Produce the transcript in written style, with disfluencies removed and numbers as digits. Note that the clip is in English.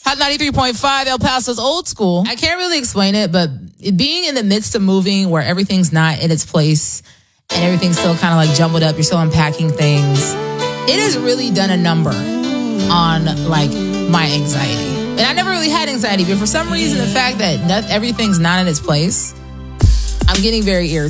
Hot 93.5, El Paso's old school. I can't really explain it, but being in the midst of moving where everything's not in its place and everything's still kind of like jumbled up, you're still unpacking things, it has really done a number on like my anxiety. And I never really had anxiety, but for some reason, the fact that everything's not in its place, I'm getting very irritated.